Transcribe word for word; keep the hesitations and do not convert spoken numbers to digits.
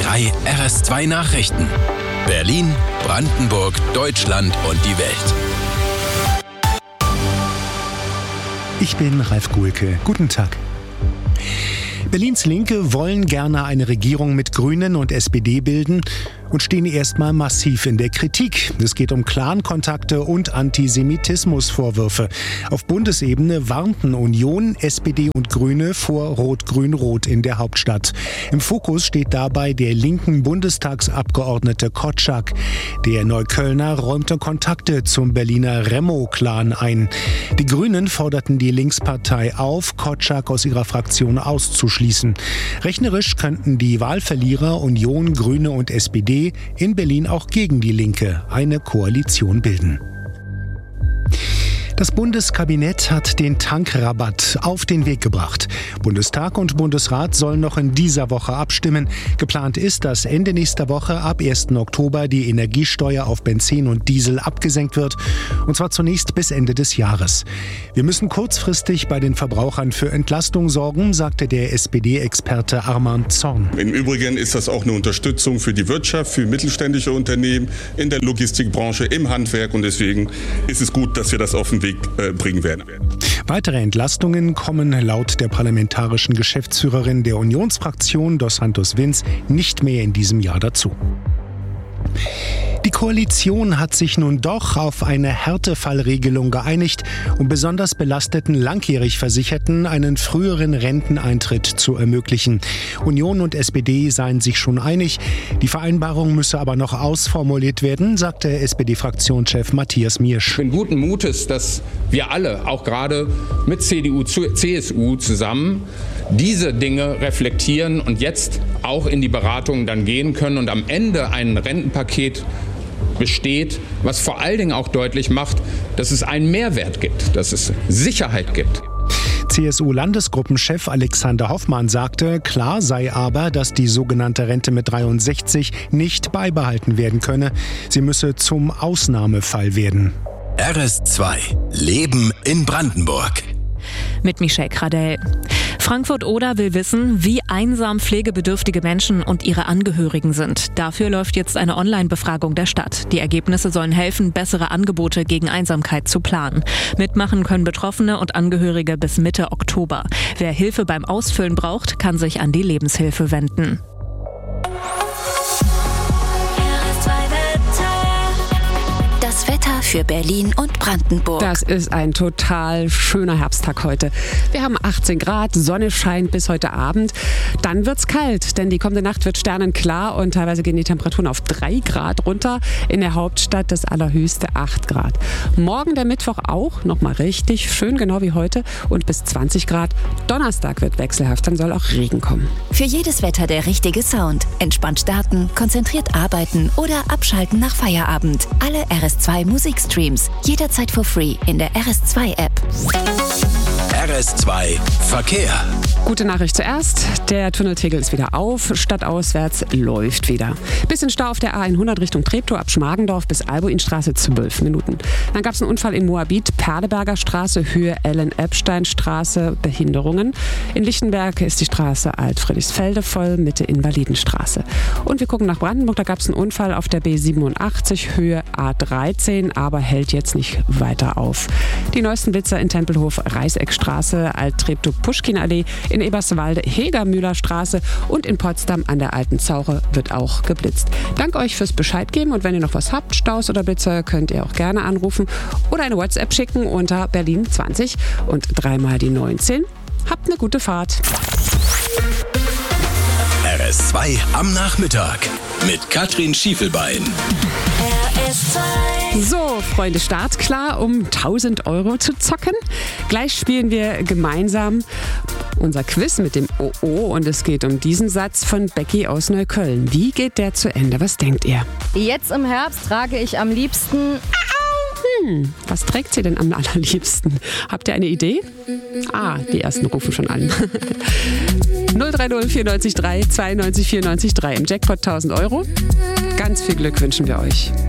drei R S zwei Nachrichten. Berlin, Brandenburg, Deutschland und die Welt. Ich bin Ralf Guhlke. Guten Tag. Berlins Linke wollen gerne eine Regierung mit Grünen und S P D bilden und stehen erstmal massiv in der Kritik. Es geht um Clankontakte und Antisemitismusvorwürfe. Auf Bundesebene warnten Union, S P D und Grüne vor Rot-Grün-Rot in der Hauptstadt. Im Fokus steht dabei der linken Bundestagsabgeordnete Kotschak. Der Neuköllner räumte Kontakte zum Berliner Remo-Clan ein. Die Grünen forderten die Linkspartei auf, Kotschak aus ihrer Fraktion auszuschließen. Rechnerisch könnten die Wahlverlierer Union, Grüne und S P D in Berlin auch gegen die Linke eine Koalition bilden. Das Bundeskabinett hat den Tankrabatt auf den Weg gebracht. Bundestag und Bundesrat sollen noch in dieser Woche abstimmen. Geplant ist, dass Ende nächster Woche ab ersten Oktober die Energiesteuer auf Benzin und Diesel abgesenkt wird. Und zwar zunächst bis Ende des Jahres. Wir müssen kurzfristig bei den Verbrauchern für Entlastung sorgen, sagte der S P D-Experte Armand Zorn. Im Übrigen ist das auch eine Unterstützung für die Wirtschaft, für mittelständische Unternehmen, in der Logistikbranche, im Handwerk. Und deswegen ist es gut, dass wir das auf den Weg bringen werden. Weitere Entlastungen kommen laut der parlamentarischen Geschäftsführerin der Unionsfraktion Dos Santos Vinz nicht mehr in diesem Jahr dazu. Die Koalition hat sich nun doch auf eine Härtefallregelung geeinigt, um besonders belasteten langjährig Versicherten einen früheren Renteneintritt zu ermöglichen. Union und S P D seien sich schon einig. Die Vereinbarung müsse aber noch ausformuliert werden, sagte S P D-Fraktionschef Matthias Miersch. Ich bin guten Mutes, dass wir alle, auch gerade mit C D U, C S U zusammen, diese Dinge reflektieren und jetzt auch in die Beratungen dann gehen können und am Ende ein Rentenpaket besteht, was vor allen Dingen auch deutlich macht, dass es einen Mehrwert gibt, dass es Sicherheit gibt. C S U-Landesgruppenchef Alexander Hoffmann sagte, klar sei aber, dass die sogenannte Rente mit dreiundsechzig nicht beibehalten werden könne. Sie müsse zum Ausnahmefall werden. R S zwei Leben in Brandenburg. Mit Michelle Kradell. Frankfurt-Oder will wissen, wie einsam pflegebedürftige Menschen und ihre Angehörigen sind. Dafür läuft jetzt eine Online-Befragung der Stadt. Die Ergebnisse sollen helfen, bessere Angebote gegen Einsamkeit zu planen. Mitmachen können Betroffene und Angehörige bis Mitte Oktober. Wer Hilfe beim Ausfüllen braucht, kann sich an die Lebenshilfe wenden. Das Wetter für Berlin und Brandenburg. Das ist ein total schöner Herbsttag heute. Wir haben achtzehn Grad, Sonne scheint bis heute Abend. Dann wird's kalt, denn die kommende Nacht wird sternenklar und teilweise gehen die Temperaturen auf drei Grad runter. In der Hauptstadt das allerhöchste acht Grad. Morgen der Mittwoch auch nochmal richtig schön, genau wie heute und bis zwanzig Grad. Donnerstag wird wechselhaft, dann soll auch Regen kommen. Für jedes Wetter der richtige Sound. Entspannt starten, konzentriert arbeiten oder abschalten nach Feierabend. Alle R S zwei Musikstreams. Jederzeit for free in der R S zwei App. R S zwei Verkehr. Gute Nachricht zuerst. Der Tunneltegel ist wieder auf. Stadtauswärts läuft wieder. Bisschen Stau auf der A hundert Richtung Treptow ab Schmargendorf bis Albuinstraße zwölf Minuten. Dann gab es einen Unfall in Moabit, Perleberger Straße, Höhe Ellen-Epstein-Straße, Behinderungen. In Lichtenberg ist die Straße Alt-Friedrichsfelde voll, Mitte Invalidenstraße. Und wir gucken nach Brandenburg, da gab es einen Unfall auf der B siebenundachtzig, Höhe A dreizehn, aber hält jetzt nicht weiter auf. Die neuesten Blitzer in Tempelhof, Reißeckstraße, Alt-Treptow-Puschkin-Allee, in Eberswalde, Hegermühler-Straße und in Potsdam an der Alten Zauche wird auch geblitzt. Danke euch fürs Bescheid geben und wenn ihr noch was habt, Staus oder Blitzer, könnt ihr auch gerne anrufen oder eine WhatsApp schicken unter Berlin zwanzig und dreimal die neunzehn. Habt eine gute Fahrt. R S zwei am Nachmittag mit Katrin Schiefelbein. R S zwei. So, Freunde, startklar, um tausend Euro zu zocken. Gleich spielen wir gemeinsam unser Quiz mit dem O O und es geht um diesen Satz von Becky aus Neukölln. Wie geht der zu Ende? Was denkt ihr? Jetzt im Herbst trage ich am liebsten... Hm, was trägt sie denn am allerliebsten? Habt ihr eine Idee? Ah, die ersten rufen schon an. null drei null vier neun drei zwei neun vier neun drei im Jackpot tausend Euro. Ganz viel Glück wünschen wir euch.